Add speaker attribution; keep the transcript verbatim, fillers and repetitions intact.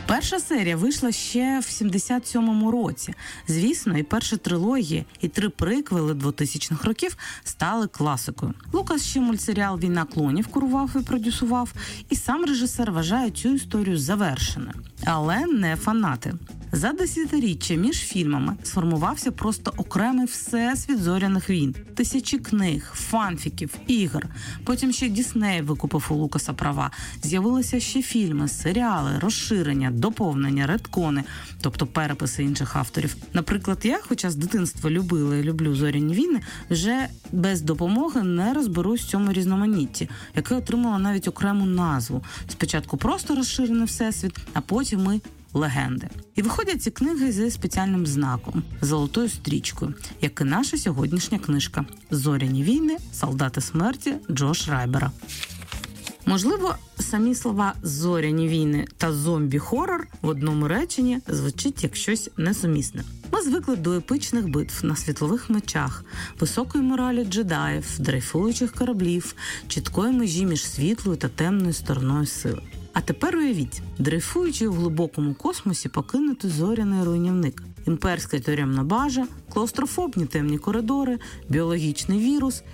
Speaker 1: Перша серія вийшла ще в сімдесят сьомому році. Звісно, і перша трилогія, і три приквели двотисячних років стали класикою. Лукас ще мультсеріал «Війна клонів» курував і продюсував, і сам режисер вважає цю історію завершеною. Але не фанати. За десятиріччя між фільмами сформувався просто окремий всесвіт зоряних війн. Тисячі книг, фанфіків, ігор. Потім ще Дісней викупив у Лукаса права. З'явилися ще фільми, серіали, розширення, доповнення, редкони, тобто переписи інших авторів. Наприклад, я, хоча з дитинства любила і люблю зоряні війни, вже без допомоги не розберусь в цьому різноманітті, яке отримало навіть окрему назву. Спочатку просто розширений всесвіт, а потім ми легенди. І виходять ці книги зі спеціальним знаком – золотою стрічкою, як і наша сьогоднішня книжка «Зоряні війни. Солдати смерті» Джо Шрайбера. Можливо, самі слова «зоряні війни» та «зомбі-хорор» в одному реченні звучить як щось несумісне. Ми звикли до епичних битв на світлових мечах, високої моралі джедаїв, дрейфуючих кораблів, чіткої межі між світлою та темною стороною сили. А тепер уявіть, дрейфуючи в глибокому космосі покинутий зоряний руйнівник, імперська тюремна бажа, клаустрофобні темні коридори, біологічний вірус